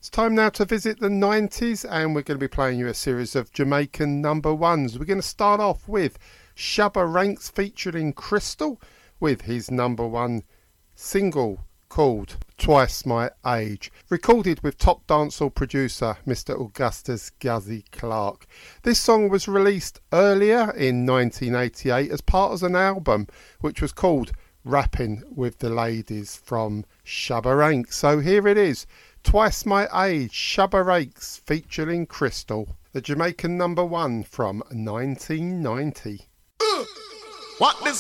It's time now to visit the 90s, and we're going to be playing you a series of Jamaican number ones. We're going to start off with Shabba Ranks featuring Crystal with his number one single called Twice My Age, recorded with top dancehall producer Mr. Augustus Guzzy Clarke. This song was released earlier in 1988 as part of an album which was called Rapping with the Ladies from Shabba Ranks. So here it is, Twice My Age, Shabba Ranks featuring Crystal, the Jamaican number one from 1990. What this